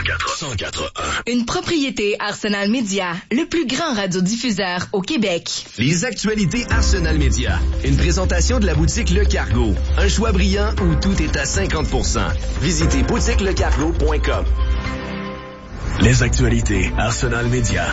104.1. Une propriété Arsenal Média, le plus grand radiodiffuseur au Québec. Les actualités Arsenal Média. Une présentation de la boutique Le Cargo. Un choix brillant où tout est à 50%. Visitez boutiquelecargo.com. Les actualités Arsenal Média.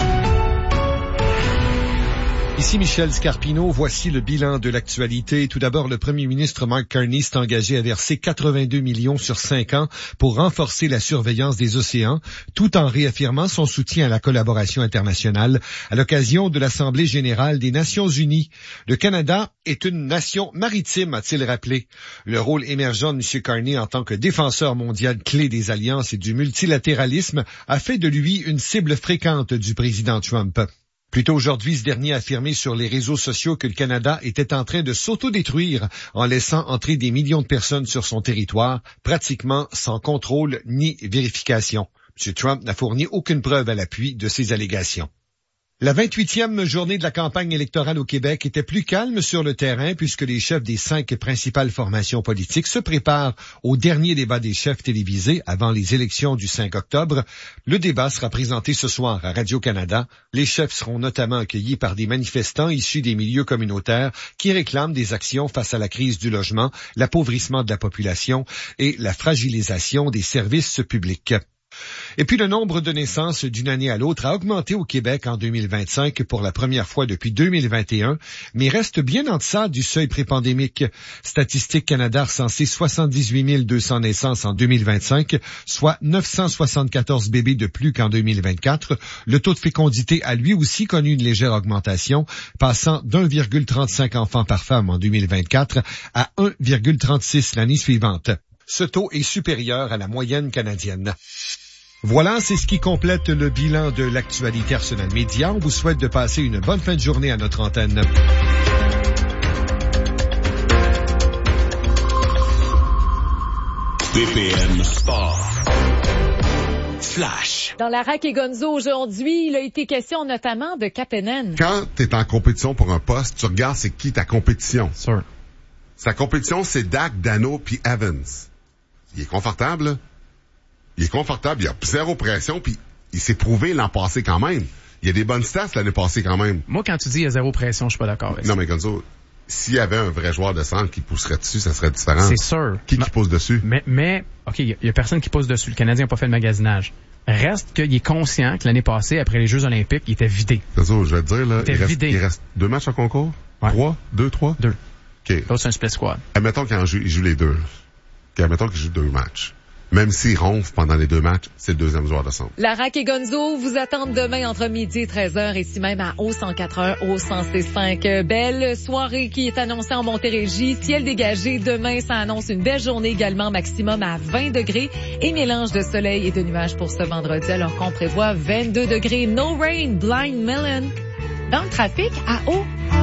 Ici Michel Scarpino, voici le bilan de l'actualité. Tout d'abord, le premier ministre Mark Carney s'est engagé à verser 82 millions sur 5 ans pour renforcer la surveillance des océans, tout en réaffirmant son soutien à la collaboration internationale à l'occasion de l'Assemblée générale des Nations unies. Le Canada est une nation maritime, a-t-il rappelé. Le rôle émergent de M. Carney en tant que défenseur mondial clé des alliances et du multilatéralisme a fait de lui une cible fréquente du président Trump. Plus tôt aujourd'hui, ce dernier a affirmé sur les réseaux sociaux que le Canada était en train de s'autodétruire en laissant entrer des millions de personnes sur son territoire, pratiquement sans contrôle ni vérification. M. Trump n'a fourni aucune preuve à l'appui de ces allégations. La 28e journée de la campagne électorale au Québec était plus calme sur le terrain puisque les chefs des 5 principales formations politiques se préparent au dernier débat des chefs télévisés avant les élections du 5 octobre. Le débat sera présenté ce soir à Radio-Canada. Les chefs seront notamment accueillis par des manifestants issus des milieux communautaires qui réclament des actions face à la crise du logement, l'appauvrissement de la population et la fragilisation des services publics. Et puis le nombre de naissances d'une année à l'autre a augmenté au Québec en 2025 pour la première fois depuis 2021, mais reste bien en deçà du seuil pré-pandémique. Statistique Canada a recensé 78 200 naissances en 2025, soit 974 bébés de plus qu'en 2024. Le taux de fécondité a lui aussi connu une légère augmentation, passant d'1,35 enfants par femme en 2024 à 1,36 l'année suivante. Ce taux est supérieur à la moyenne canadienne. Voilà, c'est ce qui complète le bilan de l'actualité Arsenal Média. On vous souhaite de passer une bonne fin de journée à notre antenne. BPM Sport. Flash. Dans la RAC et Gonzo aujourd'hui, il a été question notamment de Kapanen. Quand tu es en compétition pour un poste, tu regardes c'est qui ta compétition. Sûr. Sa compétition, c'est Dak, Dano puis Evans. Il est confortable, là. Il est confortable, il a zéro pression, puis il s'est prouvé l'an passé quand même. Il y a des bonnes stats l'année passée quand même. Moi, quand tu dis il y a zéro pression, je suis pas d'accord avec ça. Non, mais Gonzo, s'il y avait un vrai joueur de centre qui pousserait dessus, ça serait différent. C'est sûr. Qui pousse dessus? Mais, OK, il y a personne qui pousse dessus. Le Canadien n'a pas fait le magasinage. Reste qu'il est conscient que l'année passée, après les Jeux olympiques, il était vidé. Gonzo, je vais te dire, là, il reste 2 matchs en concours? Ouais. 3? 2? OK. Là, c'est un split squad. Admettons qu'il joue les deux. Admettons qu'il joue 2 matchs. Même s'il ronfle pendant les 2 matchs, c'est le deuxième joueur de centre. La RAC et Gonzo vous attendent demain entre midi et 13h, ici même à O104.1, O106.5. Belle soirée qui est annoncée en Montérégie. Ciel dégagé. Demain, ça annonce une belle journée également, maximum à 20 degrés. Et mélange de soleil et de nuages pour ce vendredi, alors qu'on prévoit 22 degrés. No rain, Blind Melon. Dans le trafic, à O.